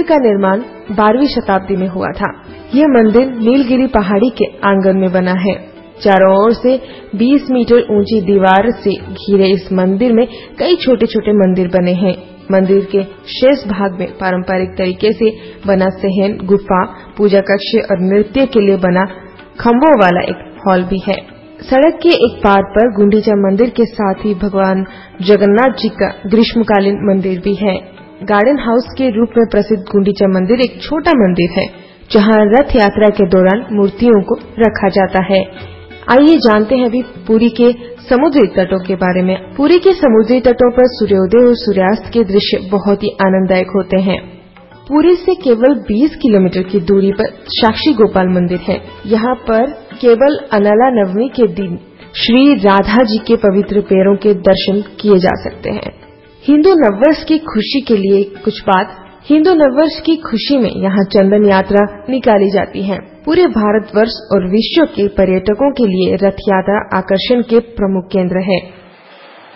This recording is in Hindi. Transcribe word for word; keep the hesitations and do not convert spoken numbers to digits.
मंदिर का निर्माण बारहवीं शताब्दी में हुआ था। यह मंदिर नीलगिरी पहाड़ी के आंगन में बना है। चारों ओर से बीस मीटर ऊंची दीवार से घिरे इस मंदिर में कई छोटे छोटे मंदिर बने हैं। मंदिर के शेष भाग में पारंपरिक तरीके से बना सहन, गुफा, पूजा कक्ष और नृत्य के लिए बना खम्भों वाला एक हॉल भी है। सड़क के एक पार पर गुंडीचा मंदिर के साथ ही भगवान जगन्नाथ जी का ग्रीष्मकालीन मंदिर भी है। गार्डन हाउस के रूप में प्रसिद्ध गुंडीचा मंदिर एक छोटा मंदिर है जहां रथ यात्रा के दौरान मूर्तियों को रखा जाता है। आइए जानते हैं अभी पुरी के समुद्री तटों के बारे में। पुरी के समुद्री तटों पर सूर्योदय और सूर्यास्त के दृश्य बहुत ही आनंददायक होते हैं। पुरी से केवल बीस किलोमीटर की दूरी पर साक्षी गोपाल मंदिर है। यहाँ पर केवल अनला नवमी के दिन श्री राधा जी के पवित्र पैरों के दर्शन किए जा सकते हैं। हिंदू नववर्ष की खुशी के लिए कुछ बात। हिंदू नववर्ष की खुशी में यहाँ चंदन यात्रा निकाली जाती है। पूरे भारतवर्ष और विश्व के पर्यटकों के लिए रथ यात्रा आकर्षण के प्रमुख केंद्र है।